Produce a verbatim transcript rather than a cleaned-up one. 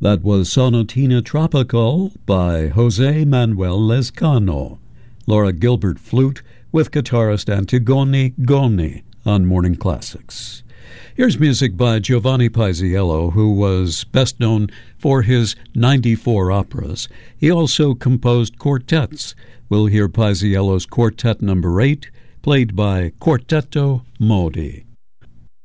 That was Sonatina Tropical by Jose Manuel Lezcano. Laura Gilbert flute with guitarist Antigone Goni on Morning Classics. Here's music by Giovanni Paisiello, who was best known for his ninety-four operas. He also composed quartets. We'll hear Paisiello's Quartet Number eight, played by Quartetto Modi.